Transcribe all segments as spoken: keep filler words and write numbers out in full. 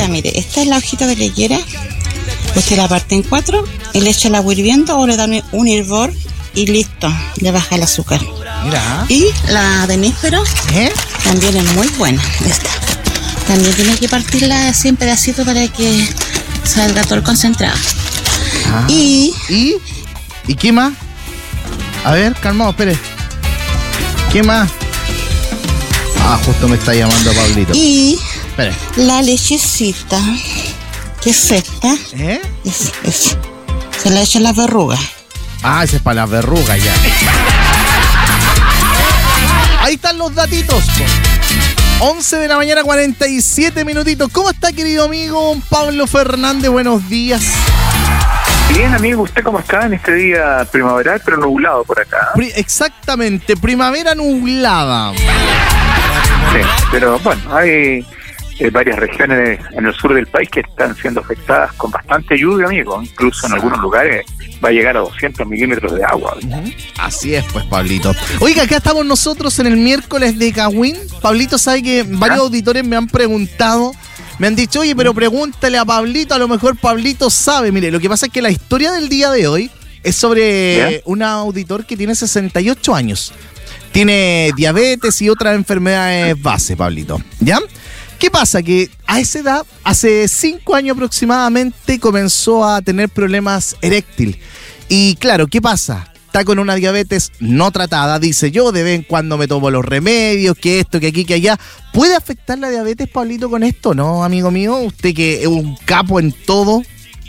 mire, esta es la hojita que le quiera. Usted la parte en cuatro y le echa el agua hirviendo o le da un hervor y listo, le baja el azúcar. Mira. Y la de níspero ¿Eh? también es muy buena. Esta. También tiene que partirla así en pedacitos para que salga todo el concentrado. Ah. Y... ¿Y? ¿Y qué más? A ver, calmado, espere. ¿Qué más? Ah, justo me está llamando Pablito. Y... Espere. La lechecita, que es esta. ¿Eh? Es, es, se la echan las verrugas. Ah, ese es para las verrugas ya. Ahí están los datitos. once de la mañana, cuarenta y siete minutitos. ¿Cómo está, querido amigo Pablo Fernández? Buenos días. Bien, amigo, ¿usted cómo está en este día primaveral, pero nublado por acá? Pri- exactamente, primavera nublada. Sí, pero bueno, hay eh, varias regiones en el sur del país que están siendo afectadas con bastante lluvia, amigo. Incluso en algunos lugares va a llegar a doscientos milímetros de agua. Uh-huh. Así es, pues, Pablito. Oiga, acá estamos nosotros en el miércoles de Cagüín. Pablito, sabe que varios ¿Ah? auditores me han preguntado, me han dicho, oye, pero pregúntale a Pablito, a lo mejor Pablito sabe. Mire, lo que pasa es que la historia del día de hoy es sobre ¿Ya? un auditor que tiene sesenta y ocho años. Tiene diabetes y otras enfermedades base, Pablito. ¿Ya? ¿Qué pasa? Que a esa edad, hace cinco años aproximadamente, comenzó a tener problemas eréctil. Y claro, ¿qué pasa? Está con una diabetes no tratada, dice yo, de vez en cuando me tomo los remedios, que esto, que aquí, que allá. ¿Puede afectar la diabetes, Pablito, con esto? ¿No, amigo mío? Usted que es un capo en todo.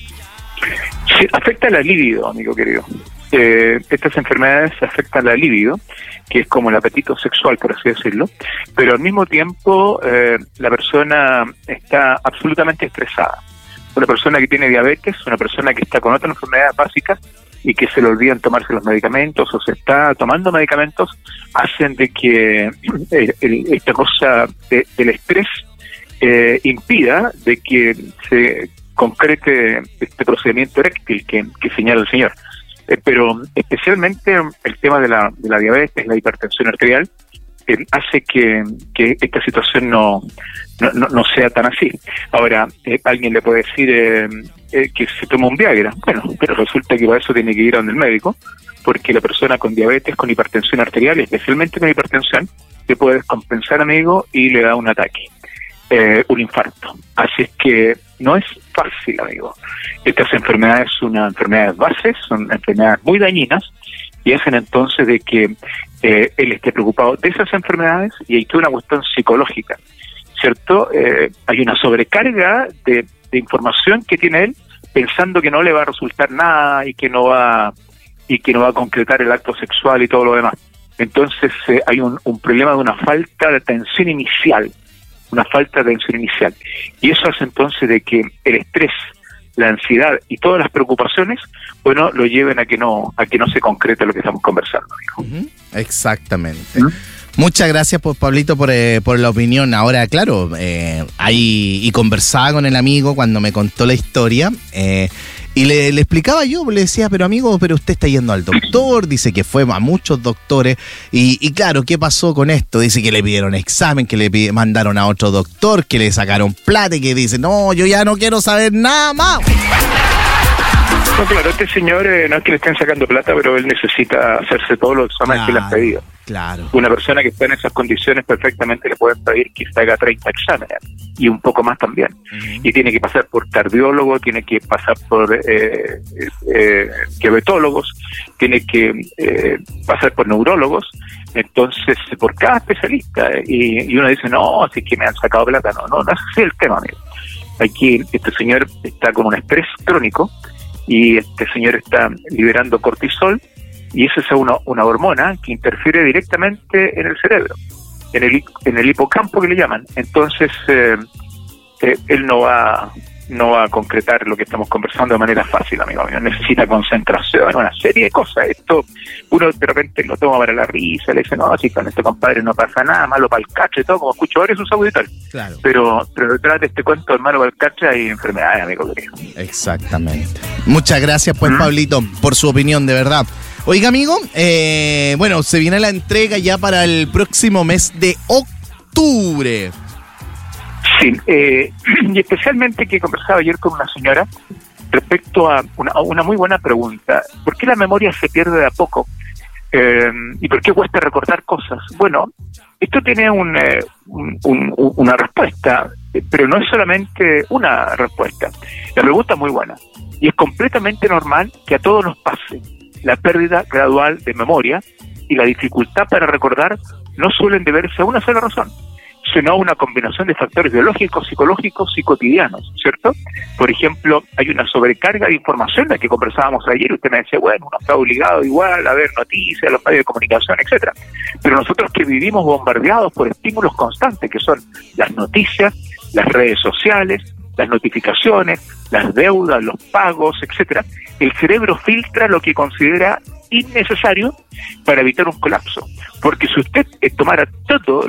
Sí, afecta la libido, amigo querido. Eh, estas enfermedades afectan la libido, que es como el apetito sexual, por así decirlo, pero al mismo tiempo eh, la persona está absolutamente estresada. Una persona que tiene diabetes, una persona que está con otras enfermedades básicas y que se le olvidan tomarse los medicamentos o se está tomando medicamentos, hacen de que el, el, esta cosa de, del estrés eh, impida de que se concrete este procedimiento eréctil que, que señala el señor. Eh, pero especialmente el tema de la, de la diabetes, la hipertensión arterial, eh, hace que, que esta situación no, no, no, no sea tan así. Ahora, eh, alguien le puede decir eh, eh, que se toma un Viagra. Bueno, pero resulta que para eso tiene que ir a donde el médico, porque la persona con diabetes, con hipertensión arterial, especialmente con hipertensión, se puede descompensar, amigo, y le da un ataque, eh, un infarto. Así es que no es fácil, amigo. Estas enfermedades son unas enfermedades bases, son enfermedades muy dañinas y hacen entonces de que eh, él esté preocupado de esas enfermedades y hay toda una cuestión psicológica, ¿cierto? Eh, hay una sobrecarga de, de información que tiene él pensando que no le va a resultar nada y que no va y que no va a concretar el acto sexual y todo lo demás. Entonces eh, hay un, un problema de una falta de atención inicial, una falta de atención inicial. Y eso hace entonces de que el estrés, la ansiedad y todas las preocupaciones, bueno, lo lleven a que no a que no se concrete lo que estamos conversando, amigo. Uh-huh. Exactamente. ¿Mm? Muchas gracias, pues, Pablito, por, eh, por la opinión. Ahora, claro, eh, ahí y conversaba con el amigo cuando me contó la historia, eh, y le, le explicaba yo, le decía, pero amigo, pero usted está yendo al doctor, dice que fue a muchos doctores, y, y claro, ¿qué pasó con esto? Dice que le pidieron examen, que le pide, mandaron a otro doctor, que le sacaron plata y que dice, no, yo ya no quiero saber nada más. No, claro, este señor eh, no es que le estén sacando plata, pero él necesita hacerse todos los exámenes claro, que le han pedido. Claro. Una persona que está en esas condiciones perfectamente le pueden pedir que se haga treinta exámenes y un poco más también. Uh-huh. Y tiene que pasar por cardiólogo, tiene que pasar por eh, eh, diabetólogos, tiene que eh, pasar por neurólogos, entonces por cada especialista. Y, y uno dice, no, así que me han sacado plata. No, no, no es así el tema, amigo. Aquí este señor está con un estrés crónico y este señor está liberando cortisol, y esa es una, una hormona que interfiere directamente en el cerebro, en el en el hipocampo que le llaman. Entonces eh, eh, él no va no va a concretar lo que estamos conversando de manera fácil, amigo mío. Necesita concentración, una serie de cosas. Esto uno de repente lo toma para la risa, le dice, no, si con este compadre no pasa nada, malo para el cacho y todo, como escucho varios sus auditores. Claro. Pero, pero detrás de este cuento del malo para el cacho hay enfermedades, amigo querido. Exactamente. Muchas gracias, pues, ¿Mm? Pablito, por su opinión, de verdad. Oiga, amigo, eh, bueno, se viene la entrega ya para el próximo mes de octubre. Sí, eh, y especialmente que conversaba ayer con una señora respecto a una, a una muy buena pregunta. ¿Por qué la memoria se pierde de a poco? Eh, ¿Y por qué cuesta recordar cosas? Bueno, esto tiene un, eh, un, un, una respuesta, pero no es solamente una respuesta. La pregunta es muy buena y es completamente normal que a todos nos pase. La pérdida gradual de memoria y la dificultad para recordar no suelen deberse a una sola razón, sino a una combinación de factores biológicos, psicológicos y cotidianos, ¿cierto? Por ejemplo, hay una sobrecarga de información, de la que conversábamos ayer, usted me decía, bueno, uno está obligado igual a ver noticias, los medios de comunicación, etcétera. Pero nosotros que vivimos bombardeados por estímulos constantes, que son las noticias, las redes sociales, las notificaciones, las deudas, los pagos, etcétera, el cerebro filtra lo que considera innecesario para evitar un colapso. Porque si usted eh, tomara todos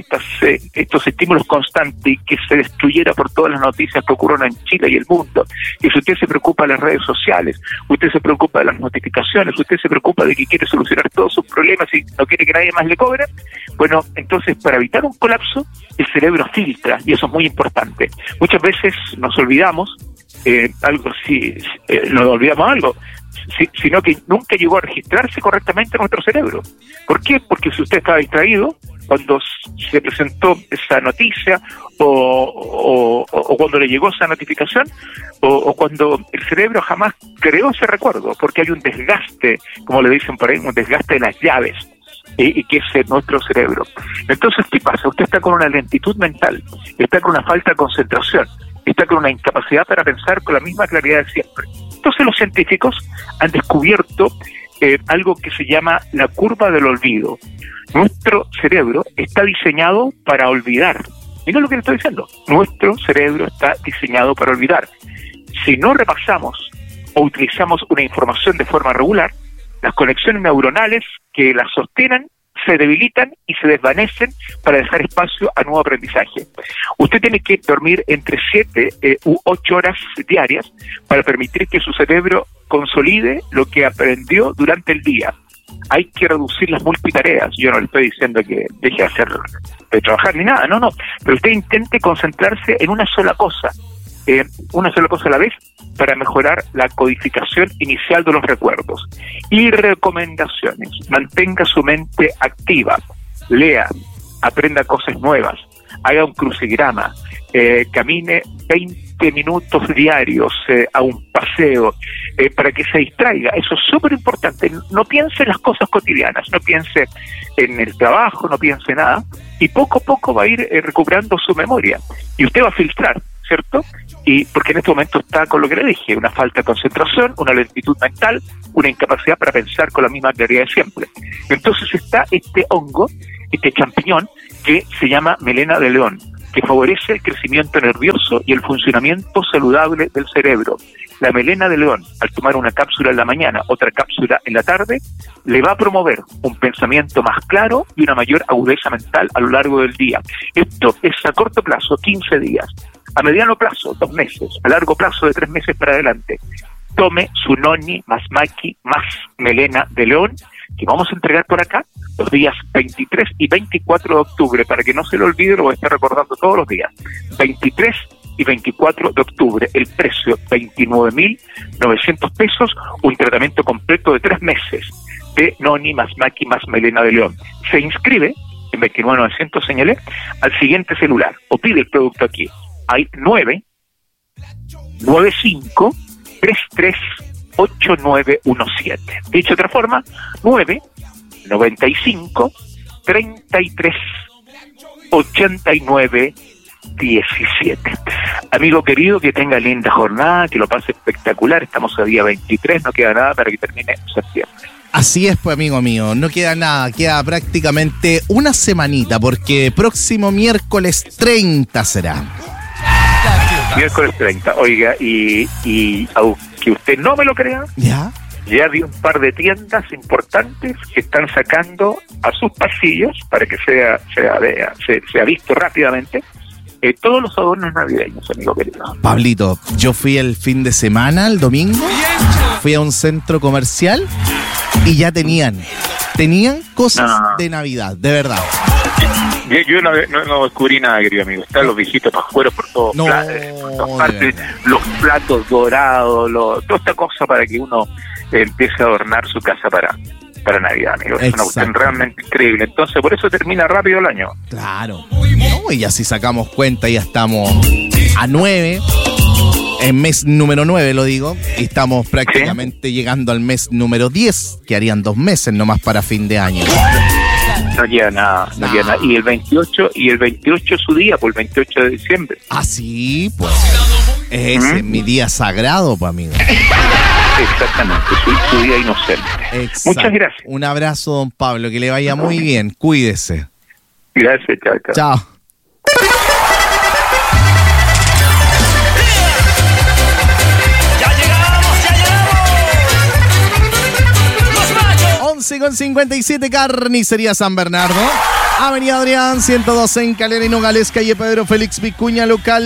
eh, estos estímulos constantes y que se destruyera por todas las noticias que ocurren en Chile y el mundo, y si usted se preocupa de las redes sociales, usted se preocupa de las notificaciones, usted se preocupa de que quiere solucionar todos sus problemas y no quiere que nadie más le cobre, bueno, entonces para evitar un colapso, el cerebro filtra, y eso es muy importante. Muchas veces nos olvidamos eh, algo, si eh, nos olvidamos algo, Si, sino que nunca llegó a registrarse correctamente en nuestro cerebro. ¿Por qué? Porque si usted estaba distraído cuando se presentó esa noticia o, o, o cuando le llegó esa notificación o, o cuando el cerebro jamás creó ese recuerdo, porque hay un desgaste, como le dicen por ahí, un desgaste de las llaves, y, y que es nuestro cerebro. Entonces, ¿qué pasa? Usted está con una lentitud mental, está con una falta de concentración, está con una incapacidad para pensar con la misma claridad de siempre. Entonces los científicos han descubierto eh, algo que se llama la curva del olvido. Nuestro cerebro está diseñado para olvidar. Mira lo que le estoy diciendo. Nuestro cerebro está diseñado para olvidar. Si no repasamos o utilizamos una información de forma regular, las conexiones neuronales que la sostienen se debilitan y se desvanecen para dejar espacio a nuevo aprendizaje. Usted tiene que dormir entre siete eh, u ocho horas diarias para permitir que su cerebro consolide lo que aprendió durante el día. Hay que reducir las multitareas. Yo no le estoy diciendo que deje de hacer, de trabajar ni nada, no, no. Pero usted intente concentrarse en una sola cosa, eh, una sola cosa a la vez, para mejorar la codificación inicial de los recuerdos. Y recomendaciones: mantenga su mente activa, lea, aprenda cosas nuevas, haga un crucigrama, eh, camine veinte minutos diarios eh, a un paseo, eh, para que se distraiga. Eso es súper importante. No piense en las cosas cotidianas, no piense en el trabajo, no piense nada, y poco a poco va a ir eh, recuperando su memoria, y usted va a filtrar, ¿cierto? Y porque en este momento está con lo que le dije, una falta de concentración, una lentitud mental, una incapacidad para pensar con la misma claridad de siempre. Entonces está este hongo, este champiñón, que se llama melena de león, que favorece el crecimiento nervioso y el funcionamiento saludable del cerebro. La melena de león, al tomar una cápsula en la mañana, otra cápsula en la tarde, le va a promover un pensamiento más claro y una mayor agudeza mental a lo largo del día. Esto es a corto plazo, quince días. A mediano plazo, dos meses. A largo plazo, de tres meses para adelante. Tome su noni más maqui más melena de león, que vamos a entregar por acá los días veintitrés y veinticuatro de octubre, para que no se lo olvide, lo voy a estar recordando todos los días. veintitrés y veinticuatro de octubre, el precio veintinueve mil novecientos pesos, un tratamiento completo de tres meses de noni más maqui más melena de león. Se inscribe en veintinueve mil novecientos, señalé, al siguiente celular, o pide el producto aquí. Hay nueve nueve cinco tres tres ocho nueve uno siete. Dicho de otra forma, nueve noventa y cinco treinta y tres ochenta y nueve diecisiete. Amigo querido, que tenga linda jornada, que lo pase espectacular. Estamos a día veintitrés, no queda nada para que termine septiembre. Así es, pues, amigo mío, no queda nada, queda prácticamente una semanita, porque próximo miércoles treinta será. Miércoles treinta, oiga, y, y aunque usted no me lo crea, ¿ya? Ya vi un par de tiendas importantes que están sacando a sus pasillos, para que sea sea, vea, sea, sea visto rápidamente, eh, todos los adornos navideños, amigo querido. Pablito, yo fui el fin de semana, el domingo, fui a un centro comercial y ya tenían, tenían cosas no. de Navidad, de verdad. Yo, yo no, no, no descubrí nada, querido amigo. Están los viejitos pajueros por todos No, pla- por todas partes, los platos dorados, lo, toda esta cosa para que uno eh, empiece a adornar su casa para, para Navidad, amigo. Es una cuestión realmente increíble. Entonces, por eso termina rápido el año. Claro. No, y así sacamos cuenta, ya estamos a nueve. En mes número nueve, lo digo, y estamos prácticamente ¿Sí? llegando al mes número diez, que harían dos meses nomás para fin de año. No llega nada, no, no llega nada. Y el veintiocho, y el veintiocho es su día, por el veintiocho de diciembre. Ah, sí, pues. Ese es ¿Mm? mi día sagrado, pues, amigo. Exactamente, su, su día inocente. Exacto. Muchas gracias. Un abrazo, don Pablo, que le vaya muy bien, cuídese. Gracias, chao, chao. Chao. once con cincuenta y siete, Carnicería San Bernardo, Avenida Adrián ciento dos en Calera y Nogales, calle Pedro Félix Vicuña, local